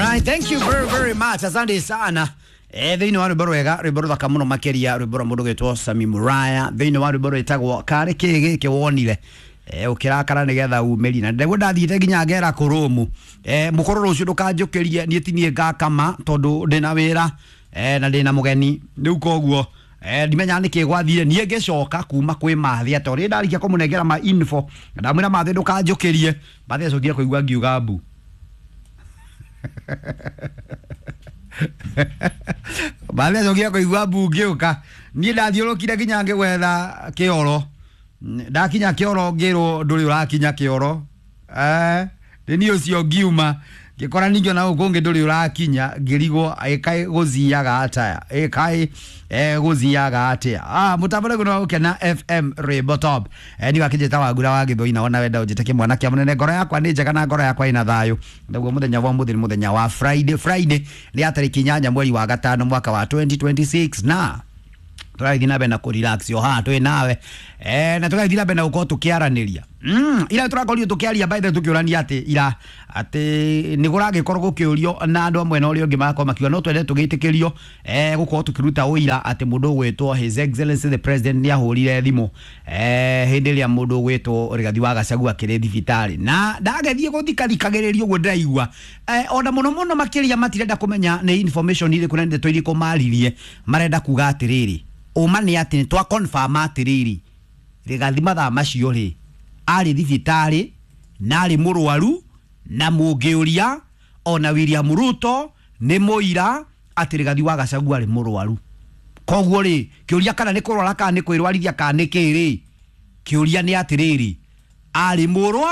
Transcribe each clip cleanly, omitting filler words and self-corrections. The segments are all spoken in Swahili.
Alright, thank you very much. Asante sana. Thĩinĩ wa rwĩmbo rwega, rwĩmbo rũthaka mũno makĩria, rwĩmbo rwa mũndũ gwĩtwo Sami Muraya, thĩinĩ wa rwĩmbo rwĩtagwo karĩ kĩĩ gĩkĩ wonire ũkĩrakara nĩgetha umĩri na ndegwa ndathiĩte nginya ngera kũrũmu mũkororo ũcio ndũkanjũkĩrie niĩ tinie ngakama tondũ ndĩna wĩra na ndĩna mũgeni rĩu koguo ndimenya nĩkĩ gwathire niĩ ngĩcoka kuma kwĩ Mathia tondũ ndarikia kũmũnengera ma info ndamwĩra Mathia ndũkanjũkĩrie Mathia acokire kũigua ngiuga mbu Mathia acokire kũigua mbu ngĩũka niĩ ndathiũrũkire nginya ngĩgwetha kĩoro ndakinya kĩoro ngĩrwo ndũrĩ ũrakinya kĩoro nĩ ũcio ngiuma ngĩkora ningĩ na ũkũngĩ ndũrĩ ũrakinya ngĩrigwo ĩkaĩ gũthiaga atĩa gũthiaga atĩa mũtambo gũno ũkena FM Rwĩmbo Top nĩ wakĩnjĩta Wangura wa Gĩthũi na wona wenda ũnjĩte mwanake mũnene ngoro yakwa nĩ njega na ngoro yakwa ina thayũ ndaguo mũthenya wa mũthĩ nĩ mũthenya wa Friday nĩ atarĩki 8 mweri wa gatano mwaka wa 2026 na tũrathi na bena kũ relax yo ha twĩ nawe na tũrathi na bena gũkorwo tũkĩaranĩria ira tũrakorio tũkĩaria by the tũkĩũrania atĩ nĩ gũragĩkorwo gũkĩũrio na andũ amwe na ũrĩa ũngĩ makoma makiuga no twende tũgĩtĩkĩrio gũkorwo tũkĩruta ũira atĩ mũndũ gwĩtwo His Excellency the President nĩ ahũrire thimũ hĩndĩ ĩrĩa mũndũ gwĩtwo Rigathi wa Gachagua akĩrĩ thibitarĩ na ndagethie gũthikagĩrĩrio ũguo ndĩraigua ona mũno makĩria matirenda kũmenya nĩ information irĩkũ na ndeto irĩkũ maririe marenda kuga atĩrĩrĩ uma nĩ atĩ twa confirm atĩrĩrĩ Rigathi mathaa macio rĩ arĩ thibitarĩ na arĩ mũrwaru na mũngĩũria ona William Ruto nĩ mũira atĩ Rigathi wa Gachagua arĩ mũrwaru koguo rĩ kĩũria kana nĩ kũrwara kana nĩ kwĩrwarithia kana nĩ kĩrĩ kĩũria nĩ atĩrĩrĩ arĩ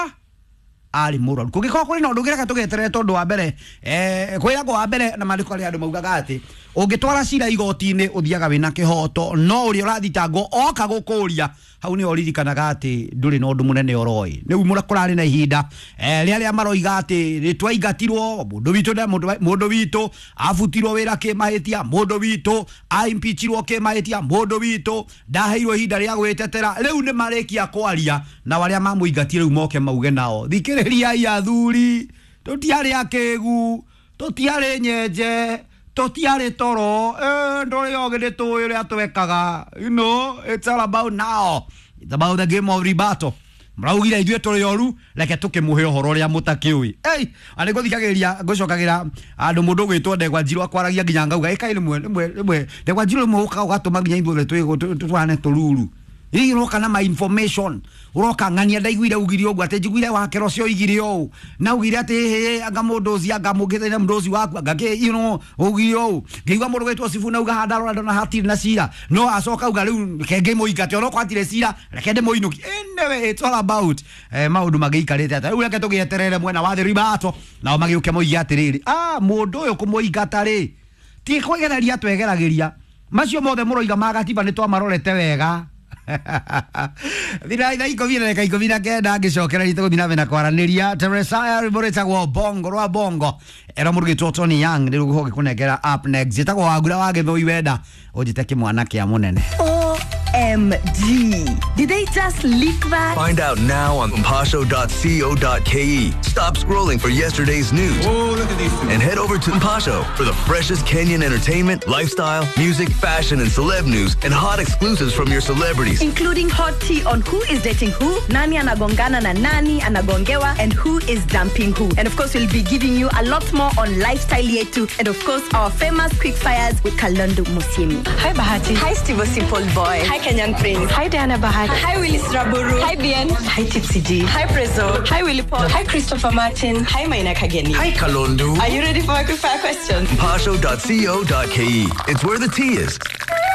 mũrwaru kũngĩkorwo kũrĩ na ũndũ ũngĩreka tũgeterere tondũ wa mbere kwĩragwo wa mbere na maandĩko arĩa andũ maugaga atĩ ũngĩtwara cira igoti-inĩ ũthiaga wĩna kĩhoto no ũrĩa ũrathitangwo oka gũkũria hau nĩ oririkanaga atĩ ndũrĩ na ũndũ mũnene ũroĩ rĩu kũrarĩ na ihinda rĩrĩa maroiga atĩ nĩtwaingatirwo mũndũ witũ abutirwo wĩra kĩmahĩtia mũndũ witũ aimpeachirwo kĩmahĩtia mũndũ witũ ndaheirwo ihinda rĩa gwĩtetera rĩu nĩ marĩkia kwaria na warĩa mamũingatire rĩu moke mauge nao thikĩrĩriai athuri tũtiarĩ akĩgu tũtiarĩ nyenje tũtiarĩ toro ndũrĩ ogĩ tũĩ ũrĩa twekaga you know it's all about now it's about the game of rebuttal mraugire ithuĩ tũrĩ oru reke tũkĩmũhe ũhoro ũrĩa mũtakĩũĩ arĩ gũthikagĩrĩria ngũcokagĩra andũ mũndũ gwĩtwo Ndegwa Njirũ akwaragia nginya ngauga ĩkaĩ rĩmwe Ndegwa Njirũ rĩmwe ũkaga ũgatũma nginya ithuĩ tũhane tũruru hii roka na ma information uroka ngania ndaiguire ugire ogwa ate njiguire wake rocio igire o na ugire ate anga mundozi anga mugithe na mundozi waku ngake ugire o ngiigwa mundu wetwo Sifuna uga handaro na hatiri na cira no acoka uga riu kenge muingate ono kwatire cira rekende muinuki anyway it's all about maundu magiikarite ata riu reke tugieterere mwena wa ribato na magiuke muigia atiriri mundu uyu kumuingata ri ti kwegereria twegeragĩria macio mothe muroiga magatiba ni twamarorete wega Thina ikovina kaikovina kenda ngicokera ritũ thina bena kwaranĩria Teresa riboretagwo bongo rwa bongo era mũrugĩtwo Tony Young nĩ rũgũhoke kũnengera up next etagwo Wangura wa Gĩthũi wenda ũnjĩte kĩmwana kĩa mũnene OMG. Did they just leak that? Find out now on mpasho.co.ke. Stop scrolling for yesterday's news. Oh, look at these two. And head over to Mpasho for the freshest Kenyan entertainment, lifestyle, music, fashion, and celeb news and hot exclusives from your celebrities. Including hot tea on who is dating who, nani anagongana na nani anagongewa, and who is dumping who. And of course, we'll be giving you a lot more on lifestyle yetu, and of course, our famous quick fires with Kalondo Musiemi. Hi Bahati. Hi Steve Simple Boy. Hi Kenyan Prince. Hi Diana Bahati. Hi Willis Raburu. Hi Bien. Hi Tipsy D. Hi Prezo. Hi Willie Paul. Hi Christopher Martin. Hi Maina Kageni. Hi, Kalondu. Are you ready for a quick fire question? Mpasho.co.ke. It's where the tea is.